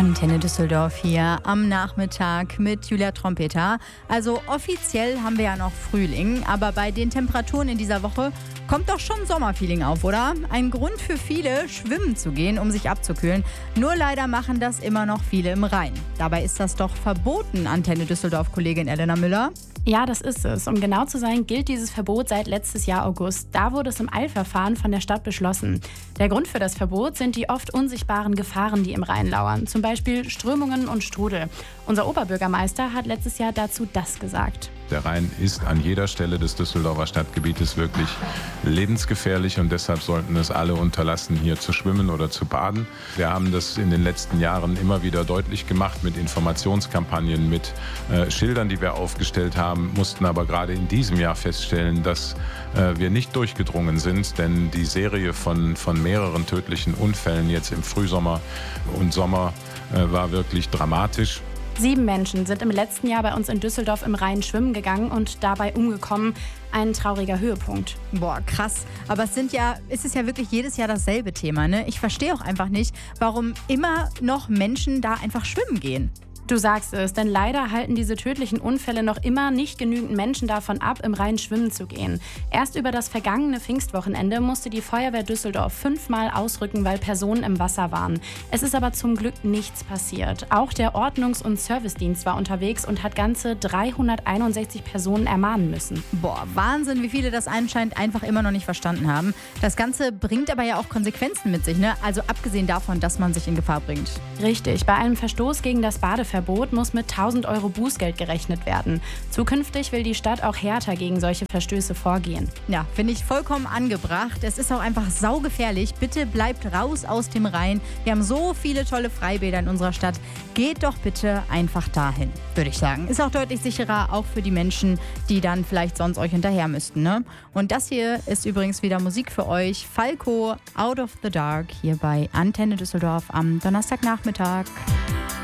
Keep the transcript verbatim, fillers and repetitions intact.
Antenne Düsseldorf hier am Nachmittag mit Julia Trompeter. Also offiziell haben wir ja noch Frühling, aber bei den Temperaturen in dieser Woche kommt doch schon Sommerfeeling auf, oder? Ein Grund für viele, schwimmen zu gehen, um sich abzukühlen. Nur leider machen das immer noch viele im Rhein. Dabei ist das doch verboten, Antenne Düsseldorf-Kollegin Elena Müller. Ja, das ist es. Um genau zu sein, gilt dieses Verbot seit letztes Jahr August. Da wurde es im Eilverfahren von der Stadt beschlossen. Der Grund für das Verbot sind die oft unsichtbaren Gefahren, die im Rhein lauern. Zum Beispiel Strömungen und Strudel. Unser Oberbürgermeister hat letztes Jahr dazu das gesagt. Der Rhein ist an jeder Stelle des Düsseldorfer Stadtgebietes wirklich lebensgefährlich und deshalb sollten es alle unterlassen, hier zu schwimmen oder zu baden. Wir haben das in den letzten Jahren immer wieder deutlich gemacht mit Informationskampagnen, mit äh, Schildern, die wir aufgestellt haben, mussten aber gerade in diesem Jahr feststellen, dass äh, wir nicht durchgedrungen sind, denn die Serie von, von mehreren tödlichen Unfällen jetzt im Frühsommer und Sommer äh, war wirklich dramatisch. Sieben Menschen sind im letzten Jahr bei uns in Düsseldorf im Rhein schwimmen gegangen und dabei umgekommen. Ein trauriger Höhepunkt. Boah, krass. Aber es sind ja, es ist ja wirklich jedes Jahr dasselbe Thema, ne? Ich verstehe auch einfach nicht, warum immer noch Menschen da einfach schwimmen gehen. Du sagst es, denn leider halten diese tödlichen Unfälle noch immer nicht genügend Menschen davon ab, im Rhein schwimmen zu gehen. Erst über das vergangene Pfingstwochenende musste die Feuerwehr Düsseldorf fünfmal ausrücken, weil Personen im Wasser waren. Es ist aber zum Glück nichts passiert. Auch der Ordnungs- und Servicedienst war unterwegs und hat ganze dreihunderteinundsechzig Personen ermahnen müssen. Boah, Wahnsinn, wie viele das anscheinend einfach immer noch nicht verstanden haben. Das Ganze bringt aber ja auch Konsequenzen mit sich, ne? Also abgesehen davon, dass man sich in Gefahr bringt. Richtig, bei einem Verstoß gegen das Badeverbot muss mit tausend Euro Bußgeld gerechnet werden. Zukünftig will die Stadt auch härter gegen solche Verstöße vorgehen. Ja, finde ich vollkommen angebracht. Es ist auch einfach saugefährlich. Bitte bleibt raus aus dem Rhein. Wir haben so viele tolle Freibäder in unserer Stadt. Geht doch bitte einfach dahin, würde ich sagen. Ist auch deutlich sicherer, auch für die Menschen, die dann vielleicht sonst euch hinterher müssten, ne? Und das hier ist übrigens wieder Musik für euch. Falco, Out of the Dark, hier bei Antenne Düsseldorf am Donnerstagnachmittag.